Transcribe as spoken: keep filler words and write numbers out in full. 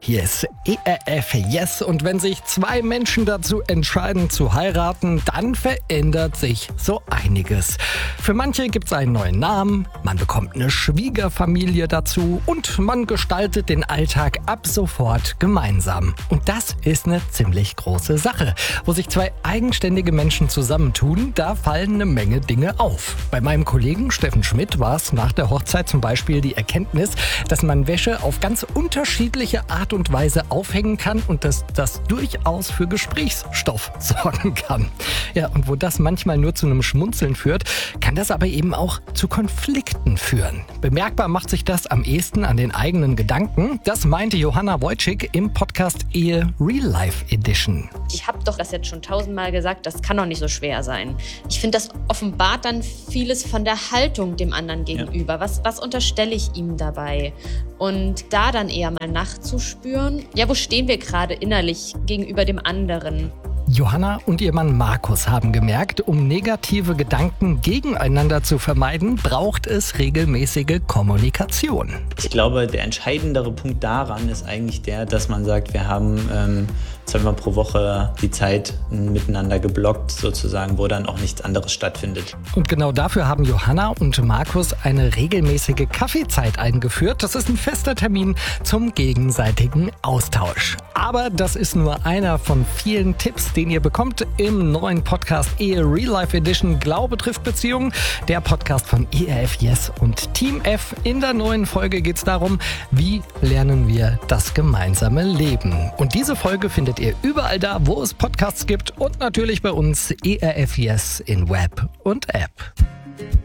Hier ist E R F Yes und wenn sich zwei Menschen dazu entscheiden zu heiraten, dann verändert sich so einiges. Für manche gibt es einen neuen Namen, man bekommt eine Schwiegerfamilie dazu und man gestaltet den Alltag ab sofort gemeinsam. Und das ist eine ziemlich große Sache. Wo sich zwei eigenständige Menschen zusammentun, da fallen eine Menge Dinge auf. Bei meinem Kollegen Steffen Schmidt war es nach der Hochzeit zum Beispiel die Erkenntnis, dass man Wäsche auf ganz unterschiedliche Art und Weise aufhängen kann und dass das durchaus für Gesprächsstoff sorgen kann. Ja, und wo das manchmal nur zu einem Schmunzeln führt, kann das aber eben auch zu Konflikten führen. Bemerkbar macht sich das am ehesten an den eigenen Gedanken. Das meinte Johanna Wojcik im Podcast Ehe Real Life Edition. Ich habe doch das jetzt schon tausendmal gesagt, das kann doch nicht so schwer sein. Ich finde, das offenbart dann vieles von der Haltung dem anderen gegenüber. Ja. Was, was unterstelle ich ihm dabei? Und da dann eher mal nachzuspüren, ja, wo stehen wir gerade innerlich gegenüber dem anderen? Johanna und ihr Mann Markus haben gemerkt, um negative Gedanken gegeneinander zu vermeiden, braucht es regelmäßige Kommunikation. Ich glaube, der entscheidendere Punkt daran ist eigentlich der, dass man sagt, wir haben ähm, zweimal pro Woche die Zeit miteinander geblockt, sozusagen, wo dann auch nichts anderes stattfindet. Und genau dafür haben Johanna und Markus eine regelmäßige Kaffeezeit eingeführt. Das ist ein fester Termin zum gegenseitigen Austausch. Aber das ist nur einer von vielen Tipps, den ihr bekommt im neuen Podcast Ehe Real Life Edition Glaube trifft Beziehungen, der Podcast von E R F Yes und Team F. In der neuen Folge geht es darum, wie lernen wir das gemeinsame Leben. Und diese Folge findet ihr überall da, wo es Podcasts gibt und natürlich bei uns E R F Yes in Web und App.